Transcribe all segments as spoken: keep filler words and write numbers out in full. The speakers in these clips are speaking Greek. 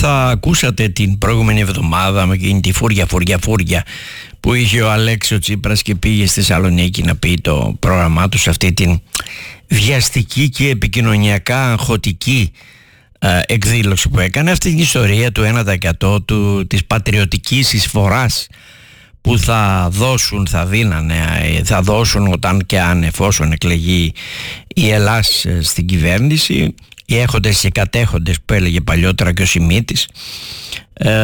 θα ακούσατε την προηγούμενη εβδομάδα με εκείνη τη φούρια φούρια φούρια που είχε ο Αλέξης ο Τσίπρας και πήγε στη Θεσσαλονίκη να πει το πρόγραμμά του σε αυτή την βιαστική και επικοινωνιακά αγχωτική ε, εκδήλωση που έκανε, αυτή την ιστορία του ένα τοις εκατό του, της πατριωτικής εισφοράς που θα δώσουν, θα δίνανε, θα δώσουν όταν και αν εφόσον εκλεγεί η Ελλάς στην κυβέρνηση, οι έχοντες και κατέχοντες που έλεγε παλιότερα και ο Σιμίτης, ε,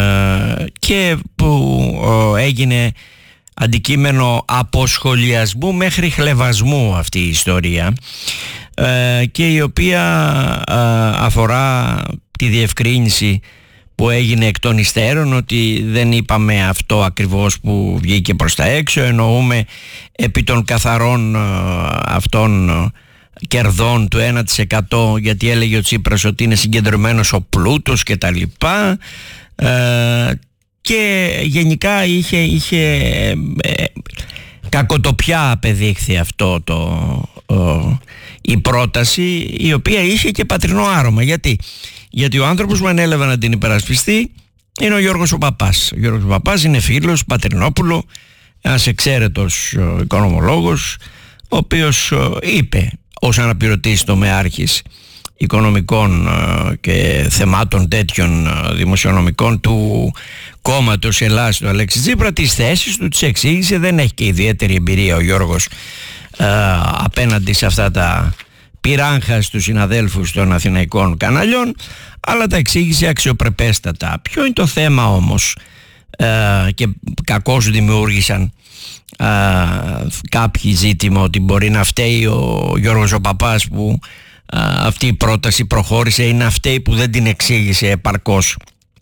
και που ε, έγινε αντικείμενο αποσχολιασμού μέχρι χλευασμού αυτή η ιστορία, ε, και η οποία ε, αφορά τη διευκρίνηση που έγινε εκ των υστέρων ότι δεν είπαμε αυτό ακριβώς που βγήκε προς τα έξω, εννοούμε επί των καθαρών ε, αυτών ε, κερδών του ένα τοις εκατό, γιατί έλεγε ο Τσίπρας ότι είναι συγκεντρωμένος ο πλούτος και τα λοιπά, ε, και γενικά είχε, είχε ε, κακοτοπιά απεδείχθη αυτό το, ε, η πρόταση, η οποία είχε και πατρινό άρωμα. Γιατί, γιατί ο άνθρωπος που ανέλαβε να την υπερασπιστεί είναι ο Γιώργος ο Παπάς. Ο Γιώργος ο Παπάς είναι φίλος Πατρινόπουλου, ένας εξαίρετος ε, οικονομολόγος, ο οποίος ε, είπε ως αναπληρωτής τομεάρχης οικονομικών ε, και θεμάτων τέτοιων ε, δημοσιονομικών του κόμματος Ελλάς του Αλέξη Τσίπρα, τις θέσεις του τις εξήγησε. Δεν έχει και ιδιαίτερη εμπειρία ο Γιώργος ε, απέναντι σε αυτά τα πυράγχα στους συναδέλφους των αθηναϊκών καναλιών, αλλά τα εξήγησε αξιοπρεπέστατα. Ποιο είναι το θέμα όμως, ε, και κακώς δημιούργησαν Uh, κάποιοι ζήτημα ότι μπορεί να φταίει ο Γιώργος ο Παπάς που uh, αυτή η πρόταση προχώρησε, ή να φταίει που δεν την εξήγησε επαρκώς.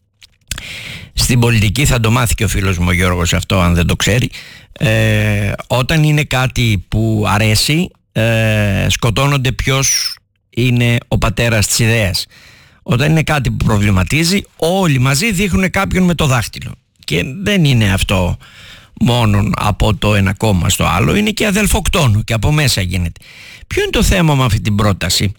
Στην πολιτική θα το μάθει και ο φίλος μου ο Γιώργος αυτό, αν δεν το ξέρει. ε, όταν είναι κάτι που αρέσει, ε, σκοτώνονται ποιος είναι ο πατέρας της ιδέας. Όταν είναι κάτι που προβληματίζει, όλοι μαζί δείχνουν κάποιον με το δάχτυλο, και δεν είναι αυτό μόνον από το ένα κόμμα στο άλλο, είναι και αδελφοκτόνο και από μέσα γίνεται. Ποιο είναι το θέμα με αυτή την πρόταση?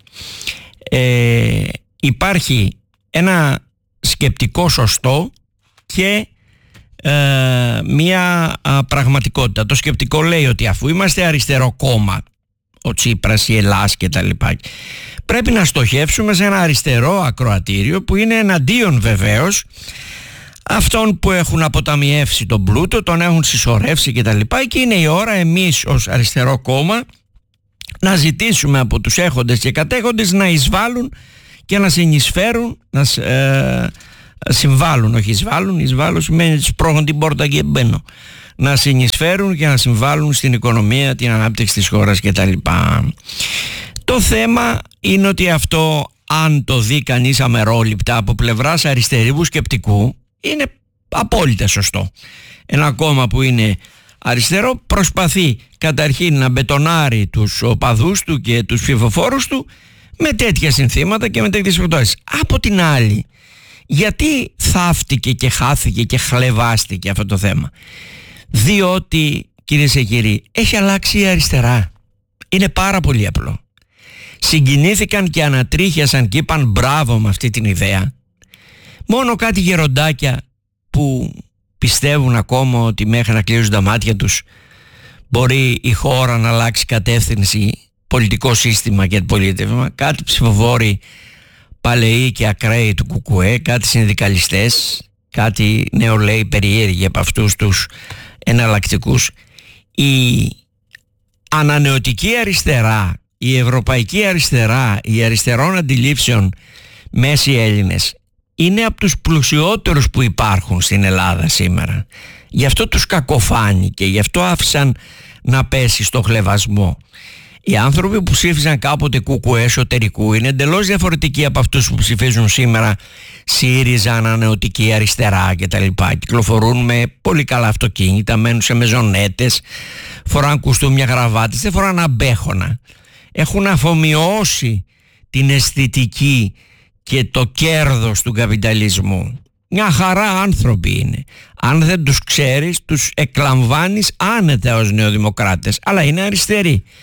Ε, υπάρχει ένα σκεπτικό σωστό και ε, μια α, πραγματικότητα. Το σκεπτικό λέει ότι αφού είμαστε αριστερό κόμμα, ο Τσίπρας, η Ελλάς και τα λοιπά, πρέπει να στοχεύσουμε σε ένα αριστερό ακροατήριο που είναι εναντίον βεβαίως αυτών που έχουν αποταμιεύσει τον πλούτο, τον έχουν συσσωρεύσει και τα λοιπά, και είναι η ώρα εμείς ως αριστερό κόμμα να ζητήσουμε από τους έχοντες και κατέχοντες να εισβάλλουν και να συνεισφέρουν, να ε, συμβάλλουν, όχι εισβάλλουν, εισβάλλουν σημαίνει σπρώχνουν την πόρτα και μπαίνω, να συνεισφέρουν και να συμβάλλουν στην οικονομία, την ανάπτυξη της χώρας και τα λοιπά. Το θέμα είναι ότι αυτό, αν το δει κανείς αμερόληπτα από πλευράς αριστερού σκεπτικού, είναι απόλυτα σωστό. Ένα κόμμα που είναι αριστερό προσπαθεί καταρχήν να μπετονάρει τους οπαδούς του και τους ψηφοφόρους του με τέτοια συνθήματα και με τέτοιες προτάσεις. Από την άλλη, γιατί θαύτηκε και χάθηκε και χλεβάστηκε αυτό το θέμα? Διότι, κυρίες και κύριοι, έχει αλλάξει η αριστερά. Είναι πάρα πολύ απλό. Συγκινήθηκαν και ανατρίχιασαν και είπαν μπράβο με αυτή την ιδέα μόνο κάτι γεροντάκια που πιστεύουν ακόμα ότι μέχρι να κλείσουν τα μάτια τους μπορεί η χώρα να αλλάξει κατεύθυνση, πολιτικό σύστημα και πολίτευμα. Κάτι ψηφοφόροι παλαιοί και ακραίοι του Κουκουέ, κάτι συνδικαλιστές, κάτι νεολαίοι περίεργοι από αυτούς τους εναλλακτικούς. Η ανανεωτική αριστερά, η ευρωπαϊκή αριστερά, οι αριστερών αντιλήψεων μέση Έλληνες είναι από τους πλουσιότερους που υπάρχουν στην Ελλάδα σήμερα. Γι' αυτό τους κακοφάνηκε, γι' αυτό άφησαν να πέσει στο χλευασμό. Οι άνθρωποι που ψήφιζαν κάποτε Κουκουέ εσωτερικού είναι εντελώς διαφορετικοί από αυτούς που ψηφίζουν σήμερα ΣΥΡΙΖΑ, ανανεωτική αριστερά κτλ. Κυκλοφορούν με πολύ καλά αυτοκίνητα, μένουν σε μεζονέτες, φοράν κουστούμια, γραβάτες, δεν φοράν αμπέχωνα. Έχουν αφομοιώσει την αισθητική και το κέρδος του καπιταλισμού. Μια χαρά άνθρωποι είναι. Αν δεν τους ξέρεις, τους εκλαμβάνεις άνετα ως νεοδημοκράτες, αλλά είναι αριστεροί.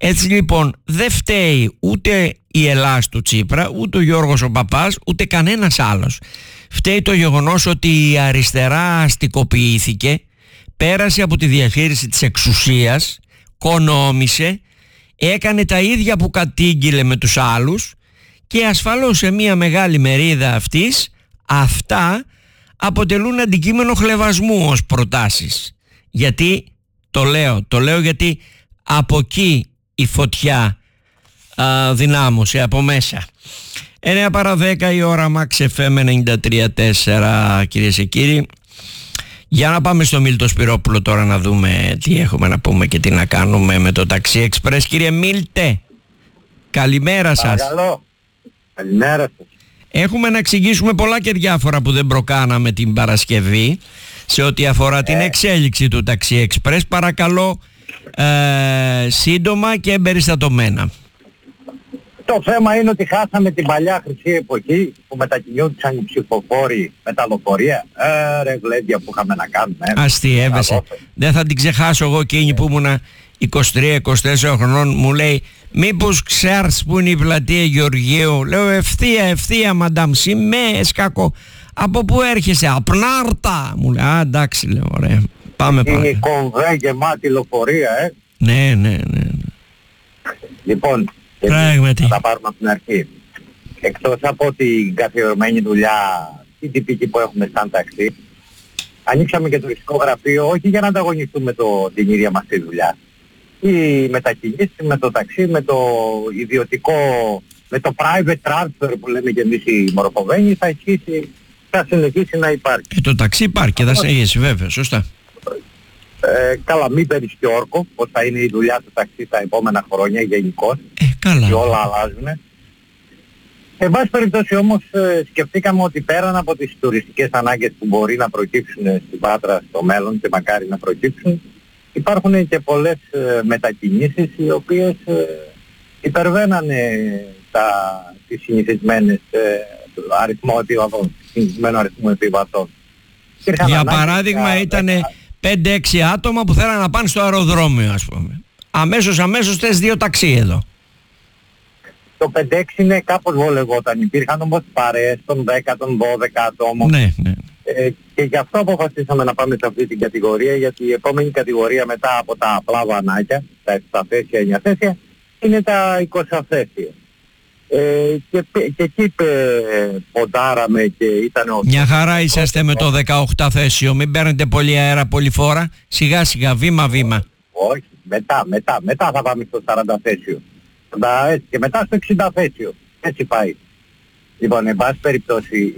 Έτσι λοιπόν δεν φταίει ούτε η Ελλάς του Τσίπρα, ούτε ο Γιώργος ο Παπάς, ούτε κανένας άλλος. Φταίει το γεγονός ότι η αριστερά αστικοποιήθηκε, πέρασε από τη διαχείριση της εξουσίας, κονόμησε, έκανε τα ίδια που κατήγγειλε με τους άλλους και ασφαλώς σε μια μεγάλη μερίδα αυτής αυτά αποτελούν αντικείμενο χλευασμού ως προτάσεις. Γιατί το λέω, το λέω γιατί από εκεί η φωτιά α, δυνάμωσε από μέσα. εννιά παρά δέκα η ώρα, Max εφ εμ ενενήντα τρία τέσσερα, κυρίες και κύριοι. Για να πάμε στο Μίλτο Σπυρόπουλο τώρα να δούμε τι έχουμε να πούμε και τι να κάνουμε με το Ταξί Εξπρές. Κύριε Μίλτε, καλημέρα σας. Παρακαλώ. Καλημέρα σας. Έχουμε να εξηγήσουμε πολλά και διάφορα που δεν προκάναμε την Παρασκευή σε ό,τι αφορά ε. την εξέλιξη του Ταξί Εξπρές. Παρακαλώ ε, σύντομα και εμπεριστατωμένα. Το θέμα είναι ότι χάσαμε την παλιά χρυσή εποχή που μετακινούνταν οι ψηφοφόροι με τα λεωφορεία. Ε, ρε γλέντια που είχαμε να κάνουμε. Ε. Αστιεύεσαι. Δεν θα την ξεχάσω εγώ εκείνη που ήμουνα είκοσι τρία είκοσι τέσσερα χρονών. Μου λέει, μήπως ξέρεις που είναι η πλατεία Γεωργίου? Λέω, ευθεία, ευθεία μαντάμ, σημαίες κακό. Από πού έρχεσαι? Απνάρτα. Μου λέει, α, εντάξει, λέω, ωραία. Πάμε πάμε. Είναι η κομβέ γεμάτη λεωφορεία, ε. Ναι, ναι, ναι. Λοιπόν, πράγματι. θα τα πάρουμε από την αρχή. Εκτός από την καθιερωμένη δουλειά, την τυπική που έχουμε σαν ταξί, ανοίξαμε και τουριστικό γραφείο, όχι για να ανταγωνιστούμε το, την ίδια μας τη δουλειά. Οι μετακινήσεις με το ταξί, με το ιδιωτικό, με το private transfer που λέμε και εμείς οι μορφωμένοι, θα ισχύσει, θα συνεχίσει να υπάρχει. Και το ταξί υπάρχει και θα συνεχίσει, βέβαια, σωστά. Ε, καλά, μην παίρνεις και όρκο, πως θα είναι η δουλειά του ταξί τα επόμενα χρόνια γενικώς. Ε, καλά. Και όλα αλλάζουν. Εν πάση περιπτώσει όμως ε, σκεφτήκαμε ότι πέραν από τις τουριστικές ανάγκες που μπορεί να προκύψουν στην Πάτρα στο μέλλον και μακάρι να προκύψουν, υπάρχουν και πολλές ε, μετακινήσεις οι οποίες ε, υπερβαίνανε τα, τις συνηθισμένες ε, αριθμό επιβατών, συνηθισμένο αριθμό επιβατών. Για παράδειγμα ήταν πέντε έξι άτομα που θέλανε να πάνε στο αεροδρόμιο, ας πούμε. Αμέσως αμέσως θες δύο ταξί εδώ. Το πέντε έξι είναι κάπως βολευόταν. Υπήρχαν όμως παρέες των δέκα, των δώδεκα ατόμων. Ναι, ναι. Ε, και γι' αυτό αποφασίσαμε να πάμε σε αυτή την κατηγορία, γιατί η επόμενη κατηγορία μετά από τα απλά βανάκια, τα επτά θέσια, εννιά θέσια, είναι τα είκοσι θέσια. Ε, και, και εκεί ε, ποντάραμε και ήταν ο... Μια χαρά είσαστε με το δεκαοκτώ θέσιο, μην παίρνετε πολύ αέρα, πολύ φόρα, σιγά σιγά, βήμα βήμα. Όχι, μετά, μετά, μετά θα πάμε στο σαράντα θέσιο. Και μετά στο εξήντα θέσιο. Έτσι πάει. Λοιπόν, εν πάση περιπτώσει,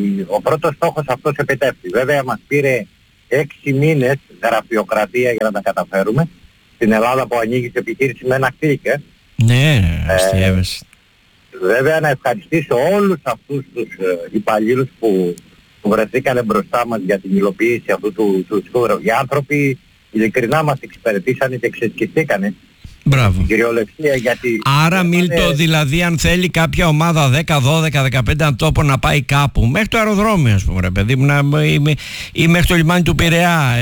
ο πρώτος στόχος αυτός επιτεύχθη. Βέβαια μας πήρε έξι μήνες γραφειοκρατία για να τα καταφέρουμε. Στην Ελλάδα που ανοίγει επιχείρηση με ένα κλικ. Ε. Ναι, αστιεύεσαι. Ε, βέβαια να ευχαριστήσω όλους αυτούς τους ε, υπαλλήλους που, που βρεθήκανε μπροστά μας για την υλοποίηση αυτού του, του σκούρου. Οι άνθρωποι ειλικρινά μας εξυπηρετήσανε και ξεσκιστήκανε. Μπράβο. Κυριολεξία, γιατί... Άρα Μίλτο, δηλαδή αν θέλει κάποια ομάδα δέκα, δώδεκα, δεκαπέντε ατόμων να πάει κάπου μέχρι το αεροδρόμιο, ας πούμε, ρε παιδί μου, να, ή, ή μέχρι το λιμάνι του Πειραιά,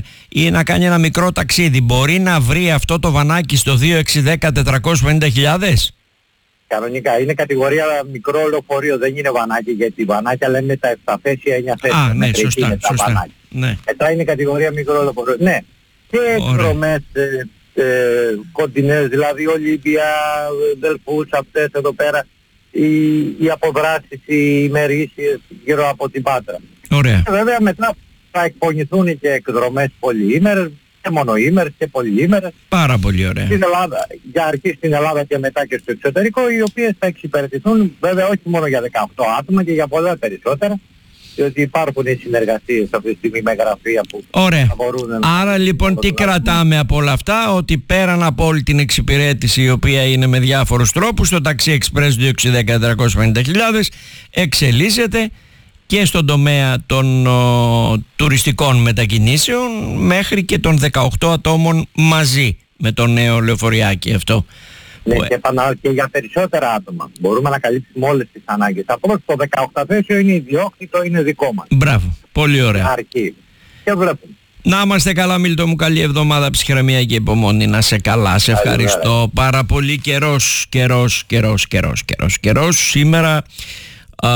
ή να κάνει ένα μικρό ταξίδι, μπορεί να βρει αυτό το βανάκι στο δύο έξι δέκα τετρακόσιες πενήντα χιλιάδες? Κανονικά είναι κατηγορία μικρό λεωφορείο, δεν είναι βανάκι, γιατί βανάκια λένε τα επτά θέσια, εννιά θέσια. Α, ναι, σωστά, σωστά. Ναι. Μετά είναι κατηγορία μικρό λεωφορείο. Ναι, και εκδρομές ε, κοντινές, δηλαδή Ολύμπια, Δελφούς, αυτές εδώ πέρα, οι, οι αποδράσεις, οι ημερήσιες γύρω από την Πάτρα. Ωραία. Και βέβαια μετά θα εκπονηθούν και εκδρομές πολυήμερες, και μονοήμερες και πολυήμερες. Πάρα πολύ ωραία. Στην Ελλάδα, για αρχή στην Ελλάδα και μετά και στο εξωτερικό, οι οποίες θα εξυπηρετηθούν βέβαια όχι μόνο για δεκαοκτώ άτομα και για πολλά περισσότερα. Διότι υπάρχουν οι συνεργασίες αυτή τη στιγμή με γραφεία που ωραία. Θα μπορούν να... Άρα λοιπόν τι κρατάμε από όλα αυτά? Ότι πέραν από όλη την εξυπηρέτηση, η οποία είναι με διάφορους τρόπους, το Ταξί Εξπρές δύο έξι δέκα τετρακόσιες πενήντα χιλιάδες εξελίσσεται και στον τομέα των ο, τουριστικών μετακινήσεων μέχρι και των δεκαοκτώ ατόμων μαζί με το νέο λεωφοριάκι αυτό. Ναι, και, πανα... και για περισσότερα άτομα. Μπορούμε να καλύψουμε όλες τις ανάγκες. Απλώς το δεκαοκτώ θέσιο είναι ιδιόκτητο, είναι δικό μας. Μπράβο, πολύ ωραία. Αρκεί. Και βλέπουμε. Να είμαστε καλά, Μίλτο μου, καλή εβδομάδα, ψυχραιμία και υπομονή, να σε καλά, σε ευχαριστώ πάρα πολύ. Καιρός, καιρός, καιρός, καιρός, καιρός, καιρός. Σήμερα α,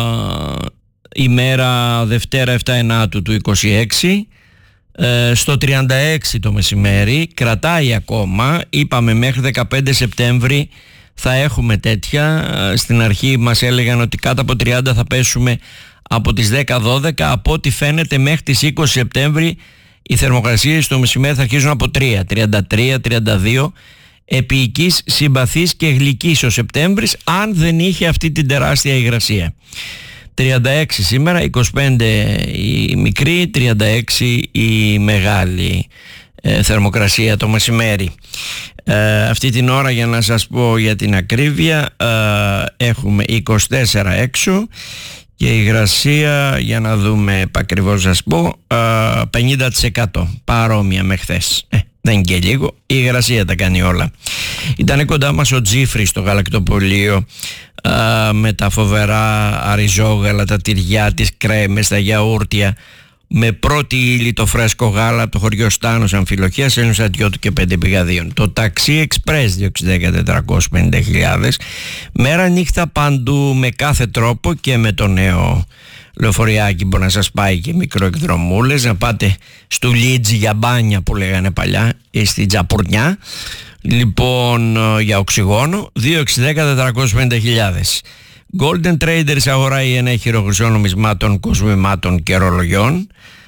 ημέρα Δευτέρα επτά Ενάτου του είκοσι έξι, ε, στο τριάντα έξι το μεσημέρι, κρατάει ακόμα, είπαμε μέχρι δεκαπέντε Σεπτέμβρη θα έχουμε τέτοια. Στην αρχή μας έλεγαν ότι κάτω από τριάντα θα πέσουμε από τις δέκα δώδεκα, από ό,τι φαίνεται μέχρι τις είκοσι Σεπτέμβρη οι θερμοκρασίες στο μεσημέρι θα αρχίζουν από τρία, τριάντα τρία, τριάντα δύο, επίοικης, συμπαθής και γλυκής ο Σεπτέμβρης, αν δεν είχε αυτή την τεράστια υγρασία. τριάντα έξι σήμερα, είκοσι πέντε η μικρή, τριάντα έξι η μεγάλη ε, θερμοκρασία το μεσημέρι. Ε, αυτή την ώρα, για να σας πω για την ακρίβεια, ε, έχουμε είκοσι τέσσερα έξω και η υγρασία, για να δούμε επακριβώς σας πω, ε, πενήντα τοις εκατό, παρόμοια με χθες. Ε, δεν είναι και λίγο, η υγρασία τα κάνει όλα. Ήταν κοντά μας ο Τζίφρης στο γαλακτοπωλείο, ε, με τα φοβερά αριζόγαλα, τα τυριά, τις κρέμες, τα γιαούρτια, με πρώτη ύλη το φρέσκο γάλα από το χωριό Στάνος Αμφιλοχίας, Έλληνος Ατιώτου και πέντε πηγαδίων. Το ταξί εξπρές δύο εξήντα τετρακόσιες πενήντα χιλιάδες, μέρα νύχτα παντού με κάθε τρόπο, και με το νέο λεωφοριάκι μπορεί να σας πάει και μικροεκδρομούλες, να πάτε στο Λίτζι για μπάνια που λέγανε παλιά, ή στη Τζαπουρνιά, λοιπόν, για οξυγόνο, δύο εξήντα τετρακόσιες πενήντα χιλιάδες. Golden Traders αγοράει ένα χειροκρουσό νομισμάτων, κοσμημάτων και ρολογιών.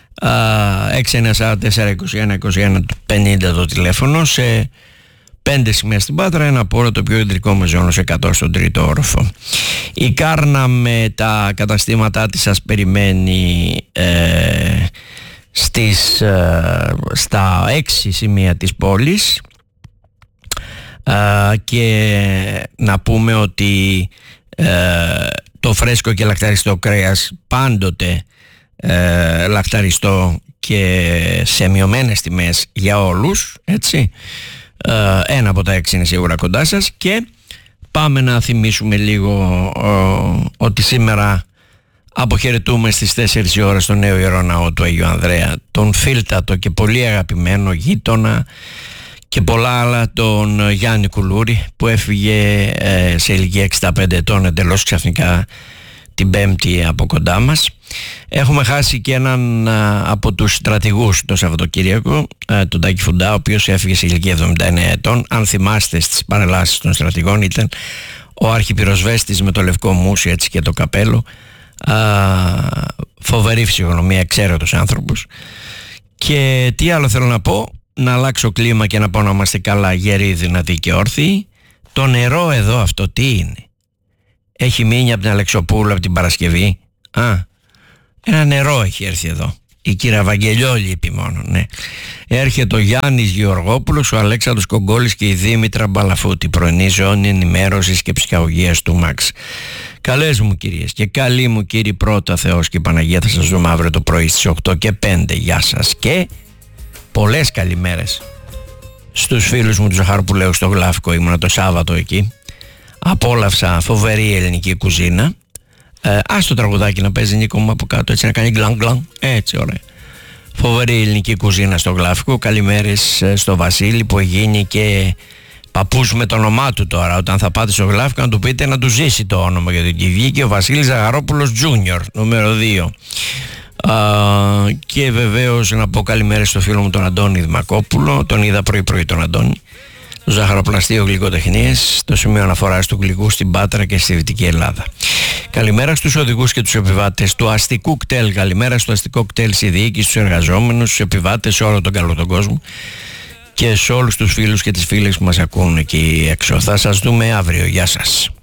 έξι εννιά τέσσερα τέσσερα είκοσι ένα είκοσι ένα πενήντα το τηλέφωνο, σε πέντε σημεία στην Πάτρα, ένα από όλο το πιο κεντρικό μεζόνος εκατό στον τρίτο όροφο. Η Κάρνα με τα καταστήματά της σας περιμένει ε, στις, ε, στα έξι σημεία της πόλης, ε, και να πούμε ότι Ε, το φρέσκο και λακταριστό κρέας πάντοτε ε, λακταριστό και σε μειωμένες τιμές για όλους, έτσι. ε, ένα από τα έξι είναι σίγουρα κοντά σας. Και πάμε να θυμίσουμε λίγο ε, ότι σήμερα αποχαιρετούμε στις τέσσερις η ώρα στο νέο Ιερό Ναό του Αγίου Ανδρέα τον φίλτατο και πολύ αγαπημένο γείτονα και πολλά άλλα, τον Γιάννη Κουλούρη, που έφυγε ε, σε ηλικία εξήντα πέντε ετών εντελώς ξαφνικά την Πέμπτη από κοντά μας. Έχουμε χάσει και έναν α, από τους στρατηγούς το Σαββατοκύριακο, α, τον Τάκη Φουντά, ο οποίος έφυγε σε ηλικία εβδομήντα εννέα ετών. Αν θυμάστε, στις παρελάσεις των στρατηγών ήταν ο αρχιπυροσβέστης με το λευκό μουσι, έτσι, και το καπέλο. Α, φοβερή φυσιογνωμία, εξαίρετος άνθρωπος. Και τι άλλο θέλω να πω, να αλλάξω κλίμα και να πω να είμαστε καλά, γεροί, δυνατοί και όρθιοι. Το νερό εδώ αυτό τι είναι? Έχει μείνει από την Αλεξοπούλου από την Παρασκευή? Α, ένα νερό έχει έρθει εδώ. Η κυρία Βαγγελιόλη είπε μόνο, ναι. Έρχεται ο Γιάννης Γεωργόπουλος, ο Αλέξανδρος Κογκόλης και η Δήμητρα Μπαλαφούτη, πρωινή ζώνη ενημέρωσης και ψυχαγωγίας του Μαξ. Καλές μου κυρίες και καλοί μου κύριοι, πρώτα Θεός και η Παναγία, θα σας δούμε αύριο το πρωί στις οκτώ και πέντε. Γεια σας και πολλές καλημέρες στους φίλους μου του Ζαχαροπουλαίου στο Γλάφικο. Ήμουνα το Σάββατο εκεί, απόλαυσα φοβερή ελληνική κουζίνα. ε, Ας το τραγουδάκι να παίζει, Νίκο μου, από κάτω, έτσι, να κάνει γκλαν γκλαν, έτσι, ωραία. Φοβερή ελληνική κουζίνα στο Γλάφικο. Καλημέρες στο Βασίλη που γίνει και παππούς με το όνομά του τώρα. Όταν θα πάτε στο Γλάφικο να του πείτε να του ζήσει το όνομα, γιατί βγήκε ο Βασίλης Ζαχαρόπουλος Τζούνιορ, νούμερο δύο. Uh, και βεβαίως να πω καλημέρα στο φίλο μου τον Αντώνη Δημακόπουλο. Τον είδα πρωί πρωί τον Αντώνη, το Ζαχαροπλαστείο Γλυκοτεχνίες, το σημείο αναφοράς του γλυκού στην Πάτρα και στη Δυτική Ελλάδα. Καλημέρα στους οδηγούς και τους επιβάτες του αστικού κτέλ. Καλημέρα στο αστικό κτέλ, στη διοίκηση, στους εργαζόμενους, στους επιβάτες, σε όλο τον καλό τον κόσμο και σε όλους τους φίλους και τις φίλες που μας ακούν εκεί έξω. Θα σας δούμε αύριο. Γεια σας.